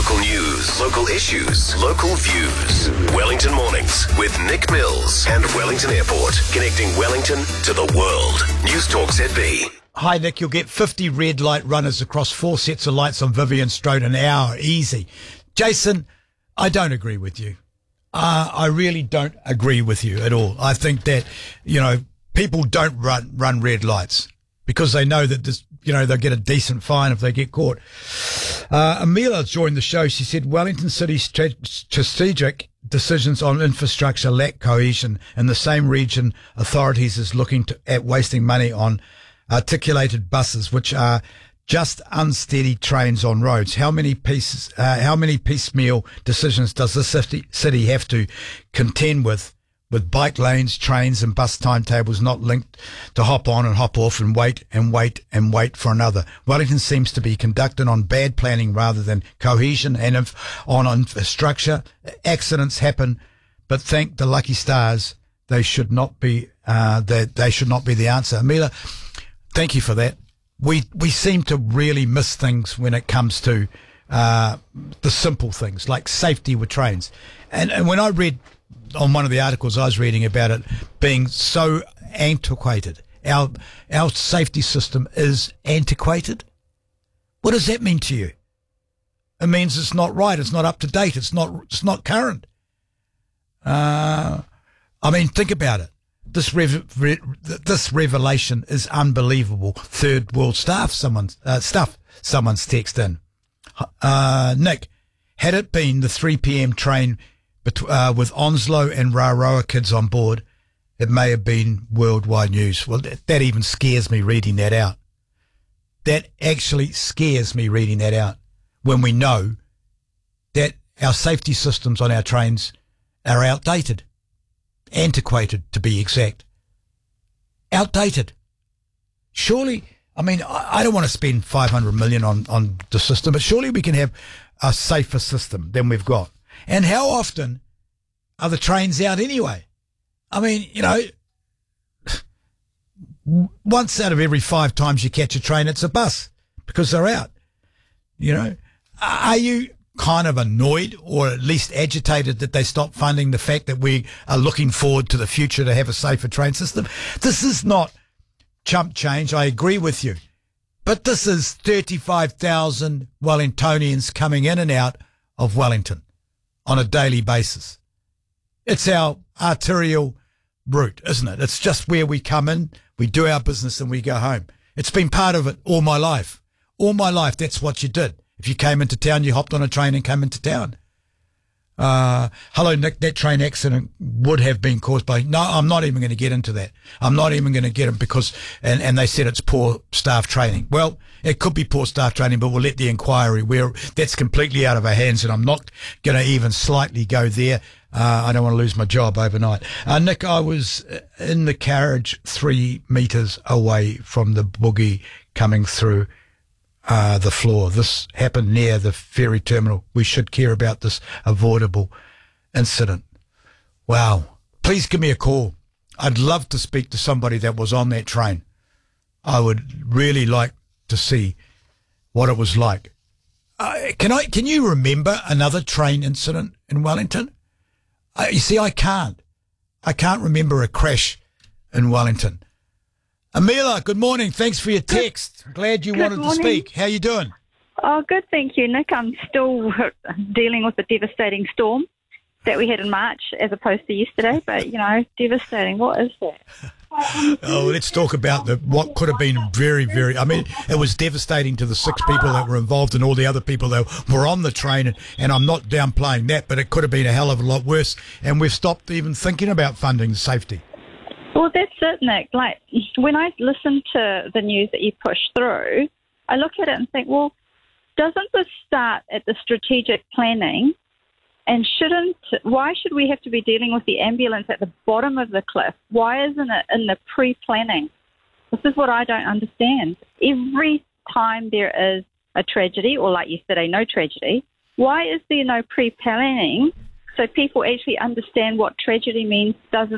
Local news, local issues, local views. Wellington Mornings with Nick Mills and Wellington Airport, connecting Wellington to the world. News Talk ZB. Hi, Nick. You'll get 50 red light runners across 4 sets of lights on Vivian Strode an hour. Easy. Jason, I don't agree with you. I really don't agree with you at all. I think that, people don't run red lights because they know that they'll get a decent fine if they get caught. Amila joined the show. She said Wellington City's strategic decisions on infrastructure lack cohesion. In the same region, authorities is looking at wasting money on articulated buses, which are just unsteady trains on roads. How many piecemeal decisions does the city have to contend with bike lanes, trains and bus timetables not linked to hop on and hop off and wait for another? Wellington seems to be conducted on bad planning rather than cohesion and on infrastructure. Accidents happen, but thank the lucky stars, they should not be the answer. Amila, thank you for that. We seem to really miss things when it comes to the simple things like safety with trains. And when I read on one of the articles I was reading about it being so antiquated, our safety system is antiquated. What does that mean to you? It means it's not right. It's not up to date. It's not current. Think about it. This revelation is unbelievable. Third world someone's text in. Nick, had it been the 3 p.m. train with Onslow and Raroa kids on board, it may have been worldwide news. Well, that even scares me reading that out. That actually scares me reading that out when we know that our safety systems on our trains are outdated. Antiquated, to be exact. Outdated. Surely, I don't want to spend 500 million on the system, but surely we can have a safer system than we've got. And how often are the trains out anyway? Once out of every 5 times you catch a train, it's a bus because they're out. Are you kind of annoyed or at least agitated that they stop funding the fact that we are looking forward to the future to have a safer train system? This is not chump change. I agree with you. But this is 35,000 Wellingtonians coming in and out of Wellington on a daily basis. It's our arterial route, isn't it? It's just where we come in, we do our business and we go home. It's been part of it all my life. All my life, that's what you did. If you came into town, you hopped on a train and came into town. Hello, Nick, that train accident would have been caused by... No, I'm not even going to get into that. I'm not even going to get it because... And they said it's poor staff training. Well, it could be poor staff training, but we'll let the inquiry that's completely out of our hands, and I'm not going to even slightly go there. I don't want to lose my job overnight. Nick, I was in the carriage 3 metres away from the boogie coming through the floor. This happened near the ferry terminal. We should care about this avoidable incident. Wow. Please give me a call. I'd love to speak to somebody that was on that train. I would really like to see what it was like. Can you remember another train incident in Wellington? You see, I can't. I can't remember a crash in Wellington. Amila, good morning. Thanks for your text. Glad you wanted to speak. How you doing? Oh, good, thank you, Nick. I'm still dealing with the devastating storm that we had in March as opposed to yesterday, but, devastating. What is that? Oh, let's talk about what could have been very, very... it was devastating to the 6 people that were involved and all the other people that were on the train, and I'm not downplaying that, but it could have been a hell of a lot worse, and we've stopped even thinking about funding safety. Well, that's it, Nick. Like, when I listen to the news that you push through, I look at it and think, well, doesn't this start at the strategic planning? And why should we have to be dealing with the ambulance at the bottom of the cliff? Why isn't it in the pre-planning? This is what I don't understand. Every time there is a tragedy, or like yesterday, no tragedy, why is there no pre-planning so people actually understand what tragedy means,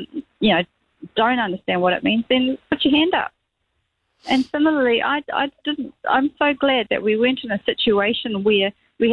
don't understand what it means, then put your hand up. And similarly, I'm so glad that we weren't in a situation where